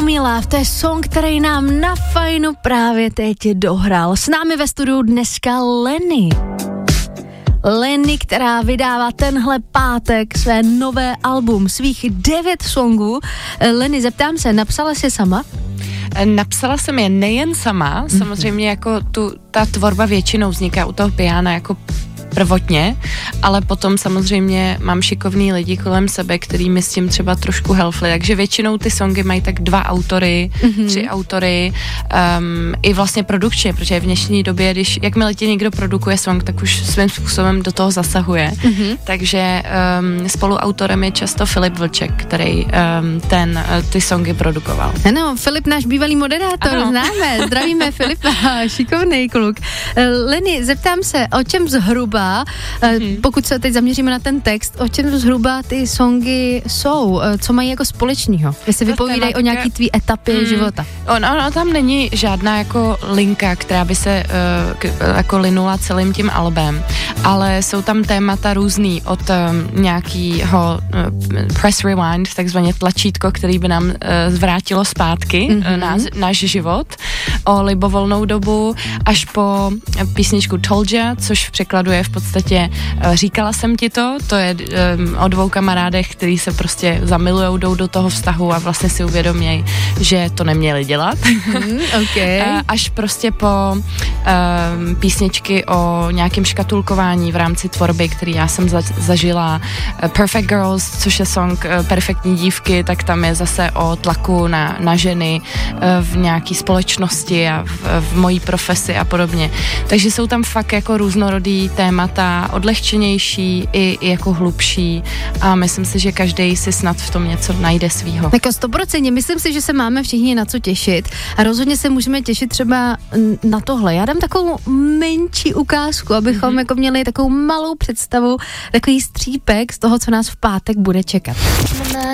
Me Love, to je song, který nám na fajnu právě teď dohrál. S námi ve studiu dneska Lenny, která vydává tenhle pátek své nové album, svých 9 songů. Lenny, zeptám se, napsala jsi sama? Napsala jsem je nejen sama, samozřejmě jako ta tvorba většinou vzniká u toho piana jako prvotně, ale potom samozřejmě mám šikovný lidi kolem sebe, který mi s tím třeba trošku helfli, takže většinou ty songy mají tak 2 autory, 3 autory, i vlastně produkčně, protože v dnešní době, jakmile ti někdo produkuje song, tak už svým způsobem do toho zasahuje, takže spoluautorem je často Filip Vlček, který ty songy produkoval. Ano, Filip, náš bývalý moderátor, ano. Známe, zdravíme Filipa, šikovnej kluk. Lenny, zeptám se, o čem zhruba, pokud se teď zaměříme na ten text, o čem zhruba ty songy jsou, co mají jako společného, jestli vypovídají o nějaký tvý etapě života. Ono tam není žádná jako linka, která by se jako linula celým tím albem, ale jsou tam témata různý od nějakýho press rewind, takzvaně tlačítko, který by nám zvrátilo zpátky náš život, o libovolnou dobu, až po písničku Told Ya, což v překladu je v podstatě říkala jsem ti to je o 2 kamarádech, který se prostě zamilujou, jdou do toho vztahu a vlastně si uvědomějí, že to neměli dělat. Okay. Až prostě po písničky o nějakém škatulkování v rámci tvorby, který já jsem zažila. Perfect Girls, což je song Perfektní dívky, tak tam je zase o tlaku na ženy v nějaký společnosti a v mojí profesi a podobně. Takže jsou tam fakt jako různorodý témata, odlehčenější i jako hlubší a myslím si, že každý si snad v tom něco najde svýho. Jako 100%, myslím si, že se máme všichni na co těšit a rozhodně se můžeme těšit třeba na tohle. Já dám takovou menší ukázku, abychom jako měli takovou malou představu, takový střípek z toho, co nás v pátek bude čekat.